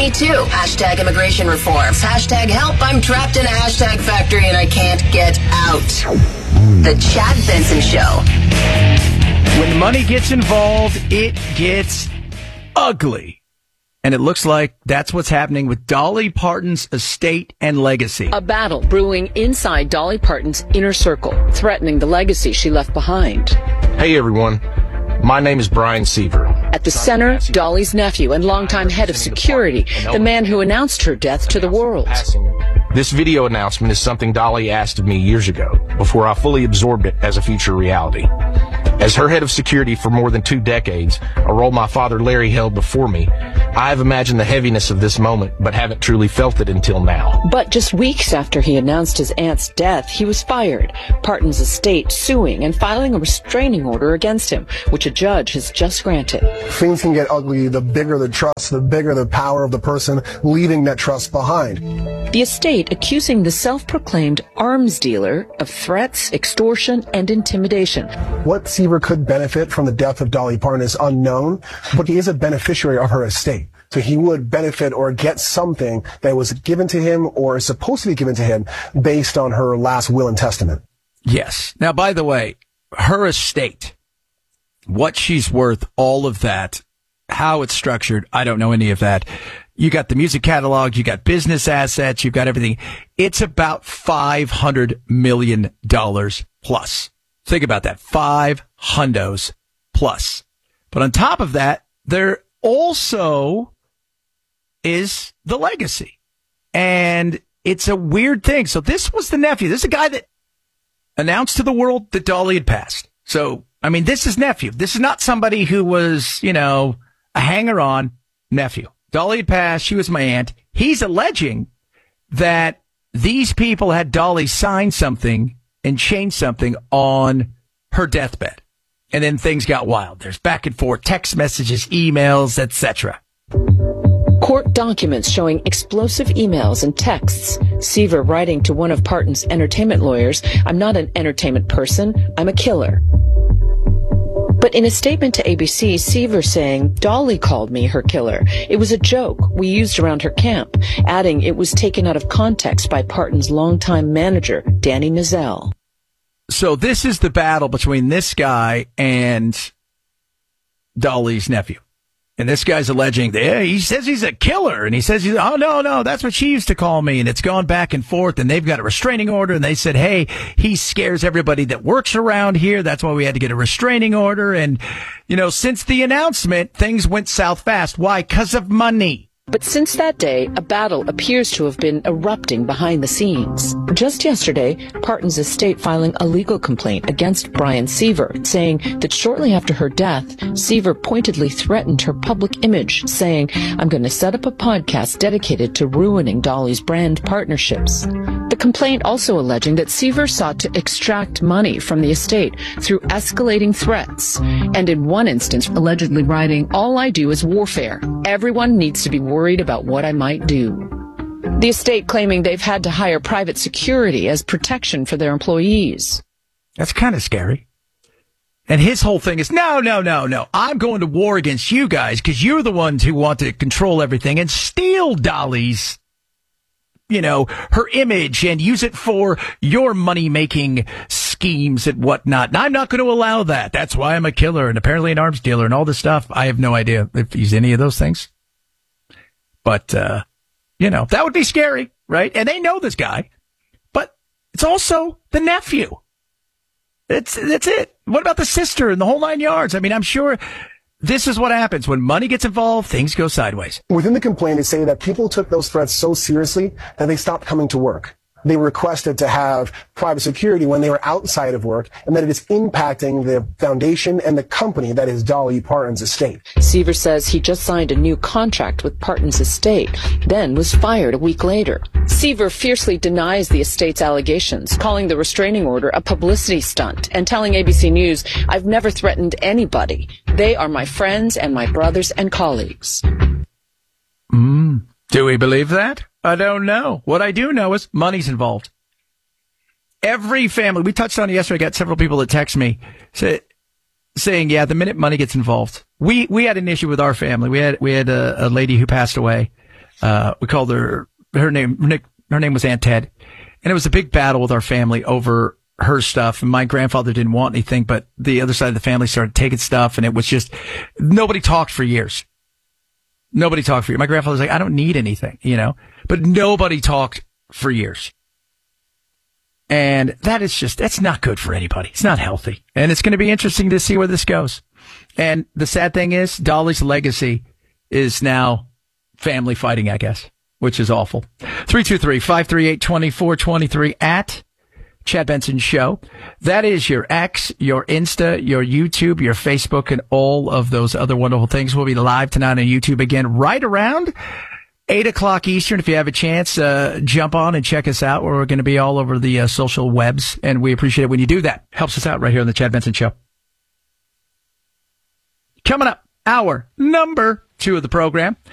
Me Too. Hashtag immigration reforms. Hashtag help. I'm trapped in a hashtag factory and I can't get out. The Chad Benson Show. When money gets involved, it gets ugly. And it looks like that's what's happening with Dolly Parton's estate and legacy. A battle brewing inside Dolly Parton's inner circle, threatening the legacy she left behind. Hey, everyone. My name is Brian Seaver. At the center, Dolly's nephew and longtime head of security, the man who announced her death to the world. This video announcement is something Dolly asked of me years ago, before I fully absorbed it as a future reality. As her head of security for more than 2 decades, a role my father Larry held before me, I have imagined the heaviness of this moment, but haven't truly felt it until now. But just weeks after he announced his aunt's death, he was fired. Parton's estate suing and filing a restraining order against him, which a judge has just granted. Things can get ugly. The bigger the trust, the bigger the power of the person leaving that trust behind. The estate accusing the self-proclaimed arms dealer of threats, extortion, and intimidation. What Seaver could benefit from the death of Dolly Parton is unknown, but he is a beneficiary of her estate. So he would benefit or get something that was given to him or is supposed to be given to him based on her last will and testament. Yes. Now, by the way, her estate, what she's worth, all of that, how it's structured, I don't know any of that. You got the music catalog, you got business assets, you've got everything. It's about $500 million plus. Think about that. 5 hundos plus. But on top of that, there also is the legacy. And it's a weird thing. So this was the nephew. This is a guy that announced to the world that Dolly had passed. So, I mean, this is nephew. This is not somebody who was, a hanger-on nephew. Dolly had passed. She was my aunt. He's alleging that these people had Dolly sign something and change something on her deathbed. And then things got wild. There's back and forth, text messages, emails, etc. Court documents showing explosive emails and texts. Seaver writing to one of Parton's entertainment lawyers, "I'm not an entertainment person, I'm a killer." But in a statement to ABC, Seaver saying, "Dolly called me her killer. It was a joke we used around her camp," adding it was taken out of context by Parton's longtime manager, Danny Nozell. So this is the battle between this guy and Dolly's nephew. And this guy's alleging that he says he's a killer. And he says, oh, no, that's what she used to call me. And it's gone back and forth. And they've got a restraining order. And they said, hey, he scares everybody that works around here. That's why we had to get a restraining order. And, since the announcement, things went south fast. Why? 'Cause of money. But since that day, a battle appears to have been erupting behind the scenes. Just yesterday, Parton's estate filing a legal complaint against Brian Seaver, saying that shortly after her death, Seaver pointedly threatened her public image, saying, "I'm going to set up a podcast dedicated to ruining Dolly's brand partnerships." The complaint also alleging that Seaver sought to extract money from the estate through escalating threats, and in one instance allegedly writing, "All I do is warfare. Everyone needs to be worried about what I might do." The estate claiming they've had to hire private security as protection for their employees. That's kind of scary. And his whole thing is, no. I'm going to war against you guys because you're the ones who want to control everything and steal Dolly's, her image and use it for your money-making schemes and whatnot. And I'm not going to allow that. That's why I'm a killer and apparently an arms dealer and all this stuff. I have no idea if he's any of those things. But, that would be scary, right? And they know this guy. But it's also the nephew. That's it. What about the sister and the whole 9 yards? I mean, I'm sure this is what happens. When money gets involved, things go sideways. Within the complaint, they say that people took those threats so seriously that they stopped coming to work. They requested to have private security when they were outside of work, and that it is impacting the foundation and the company that is Dolly Parton's estate. Seaver says he just signed a new contract with Parton's estate, then was fired a week later. Seaver fiercely denies the estate's allegations, calling the restraining order a publicity stunt and telling ABC News, "I've never threatened anybody. They are my friends and my brothers and colleagues." Do we believe that? I don't know. What I do know is money's involved. Every family, we touched on it yesterday, I got several people that text me saying, yeah, the minute money gets involved. We had an issue with our family. We had a lady who passed away We called her name was Aunt Ted. And it was a big battle with our family over her stuff. And my grandfather didn't want anything, but the other side of the family started taking stuff. And it was just, nobody talked for years. My grandfather was like, I don't need anything, but nobody talked for years. And that's not good for anybody. It's not healthy. And it's going to be interesting to see where this goes. And the sad thing is, Dolly's legacy is now family fighting, I guess, which is awful. 323-538-2423 at Chad Benson Show. That is your X, your Insta, your YouTube, your Facebook, and all of those other wonderful things. We'll be live tonight on YouTube again right around 8 o'clock Eastern. If you have a chance, jump on and check us out. We're going to be all over the social webs, and we appreciate it when you do that. Helps us out right here on the Chad Benson Show. Coming up, hour number 2 of the program.